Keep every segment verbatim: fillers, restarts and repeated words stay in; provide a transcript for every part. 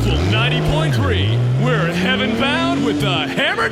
Gospel ninety point three. We're heaven bound with the hammer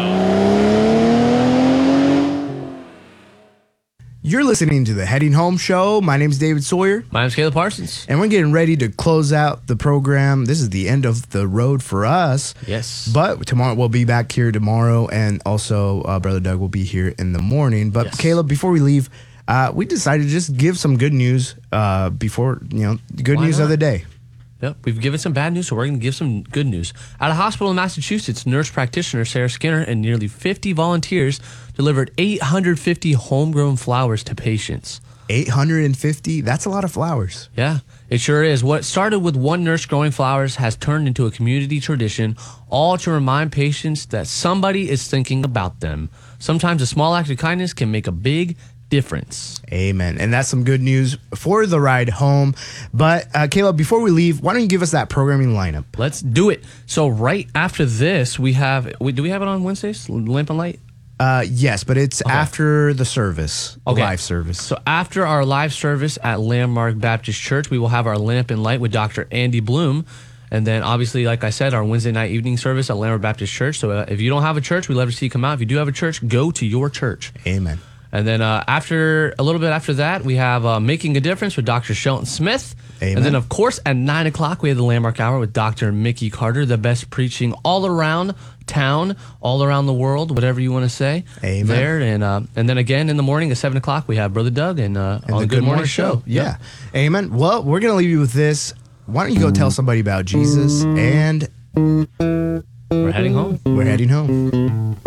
down. You're listening to the Heading Home Show. My name's David Sawyer. My name's Caleb Parsons. And we're getting ready to close out the program. This is the end of the road for us. Yes. But tomorrow, we'll be back here tomorrow. And also, uh, Brother Doug will be here in the morning. But Yes. Caleb, before we leave, uh, we decided to just give some good news uh, before, you know, good Why news not? of the day. Yep, we've given some bad news, so we're going to give some good news. At a hospital in Massachusetts, nurse practitioner Sarah Skinner and nearly fifty volunteers delivered eight hundred fifty homegrown flowers to patients. eight hundred fifty? That's a lot of flowers. Yeah, it sure is. What started with one nurse growing flowers has turned into a community tradition, all to remind patients that somebody is thinking about them. Sometimes a small act of kindness can make a big difference. Amen. And that's some good news for the ride home. But uh, Caleb, before we leave, why don't you give us that programming lineup? Let's do it. So right after this, we have, we, do we have it on Wednesdays, Lamp and Light? Uh, yes, but it's Okay. after the service, the Okay. live service. So after our live service at Landmark Baptist Church, we will have our Lamp and Light with Doctor Andy Bloom. And then obviously, like I said, our Wednesday night evening service at Landmark Baptist Church. So uh, if you don't have a church, we'd love to see you come out. If you do have a church, go to your church. Amen. And then uh, after a little bit after that, we have uh, Making a Difference with Doctor Shelton Smith. Amen. And then, of course, at nine o'clock, we have the Landmark Hour with Doctor Mickey Carter, the best preaching all around town, all around the world, whatever you want to say. Amen. There. And uh, and then again in the morning at seven o'clock, we have Brother Doug and, uh, And on the the Good Morning Show. Yeah. Amen. Well, we're going to leave you with this. Why don't you go tell somebody about Jesus? And We're heading home. we're heading home.